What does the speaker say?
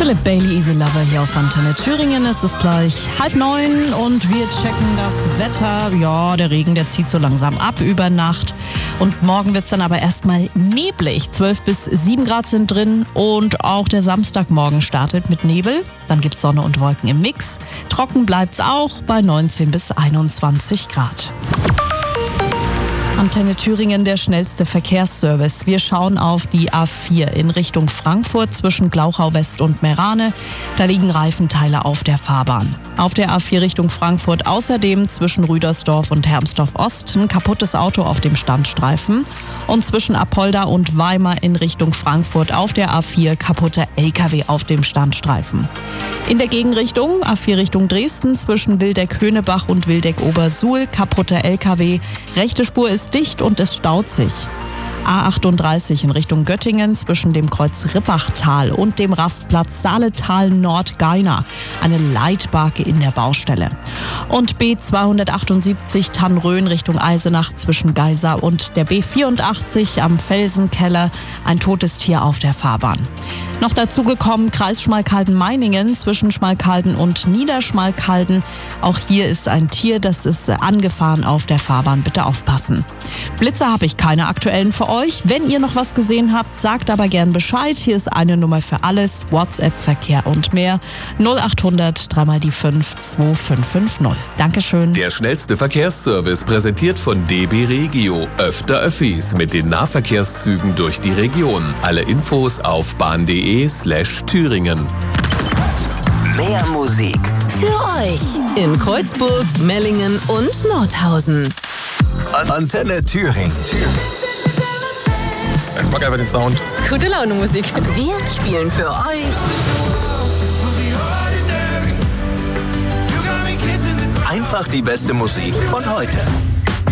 Philipp Bailey, Easy Lover hier auf Antenne Thüringen. Es ist gleich 8:30 und wir checken das Wetter. Ja, der Regen, der zieht so langsam ab über Nacht. Und morgen wird es dann aber erstmal neblig. 12 bis 7 Grad sind drin und auch der Samstagmorgen startet mit Nebel. Dann gibt es Sonne und Wolken im Mix. Trocken bleibt es auch bei 19 bis 21 Grad. Antenne Thüringen, der schnellste Verkehrsservice. Wir schauen auf die A4 in Richtung Frankfurt zwischen Glauchau West und Meerane. Da liegen Reifenteile auf der Fahrbahn. Auf der A4 Richtung Frankfurt außerdem zwischen Rüdersdorf und Hermsdorf Ost ein kaputtes Auto auf dem Standstreifen. Und zwischen Apolda und Weimar in Richtung Frankfurt auf der A4 kaputter LKW auf dem Standstreifen. In der Gegenrichtung, A4 Richtung Dresden, zwischen Wildeck-Höhnebach und Wildeck-Obersuhl, kaputter LKW. Rechte Spur ist dicht und es staut sich. A38 in Richtung Göttingen zwischen dem Kreuz Rippachtal und dem Rastplatz Saaletal-Nord-Geiner. Eine Leitbarke in der Baustelle. Und B278 Tannröhn Richtung Eisenach zwischen Geisa und der B84 am Felsenkeller. Ein totes Tier auf der Fahrbahn. Noch dazu gekommen Kreis Schmalkalden-Meiningen zwischen Schmalkalden und Niederschmalkalden. Auch hier ist ein Tier, das ist angefahren auf der Fahrbahn. Bitte aufpassen. Blitze habe ich keine aktuellen für euch. Wenn ihr noch was gesehen habt, sagt aber gern Bescheid. Hier ist eine Nummer für alles. WhatsApp, Verkehr und mehr. 0800 3 mal die 5 2550. Dankeschön. Der schnellste Verkehrsservice präsentiert von DB Regio. Öfter Öffis mit den Nahverkehrszügen durch die Region. Alle Infos auf bahn.de/Thüringen. Mehr Musik für euch in Kreuzburg, Mellingen und Nordhausen. Antenne Thüringen. Ich mag einfach den Sound. Gute Laune Musik. Wir spielen für euch Einfach die beste Musik von heute.